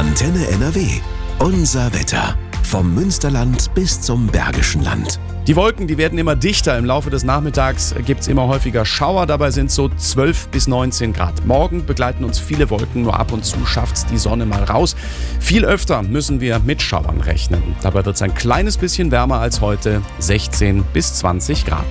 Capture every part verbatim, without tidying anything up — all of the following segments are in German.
Antenne N R W. Unser Wetter. Vom Münsterland bis zum Bergischen Land. Die Wolken, die werden immer dichter. Im Laufe des Nachmittags gibt es immer häufiger Schauer. Dabei sind es so zwölf bis neunzehn Grad. Morgen begleiten uns viele Wolken. Nur ab und zu schafft es die Sonne mal raus. Viel öfter müssen wir mit Schauern rechnen. Dabei wird es ein kleines bisschen wärmer als heute. sechzehn bis zwanzig Grad.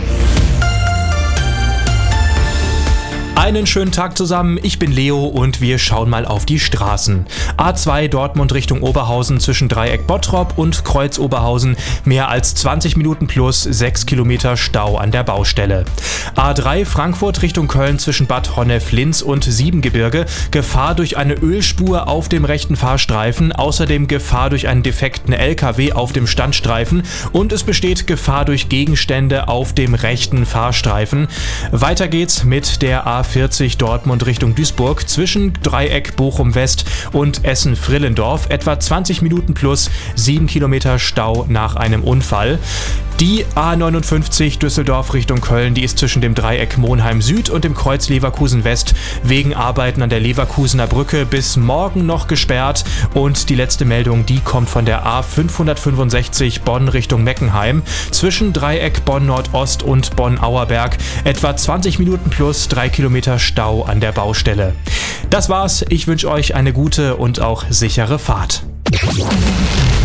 Einen schönen Tag zusammen, ich bin Leo und wir schauen mal auf die Straßen. A zwei Dortmund Richtung Oberhausen zwischen Dreieck Bottrop und Kreuz Oberhausen, mehr als zwanzig Minuten plus sechs Kilometer Stau an der Baustelle. A drei Frankfurt Richtung Köln zwischen Bad Honnef-Linz und Siebengebirge, Gefahr durch eine Ölspur auf dem rechten Fahrstreifen, außerdem Gefahr durch einen defekten L K W auf dem Standstreifen und es besteht Gefahr durch Gegenstände auf dem rechten Fahrstreifen. Weiter geht's mit der A vierzig Dortmund Richtung Duisburg zwischen Dreieck Bochum West und Essen-Frillendorf, etwa zwanzig Minuten plus sieben Kilometer Stau nach einem Unfall. Die A neunundfünfzig Düsseldorf Richtung Köln, die ist zwischen dem Dreieck Monheim Süd und dem Kreuz Leverkusen West wegen Arbeiten an der Leverkusener Brücke bis morgen noch gesperrt. Und die letzte Meldung, die kommt von der A fünfhundertfünfundsechzig Bonn Richtung Meckenheim zwischen Dreieck Bonn Nordost und Bonn Auerberg, etwa zwanzig Minuten plus drei Kilometer Stau an der Baustelle. Das war's, ich wünsche euch eine gute und auch sichere Fahrt.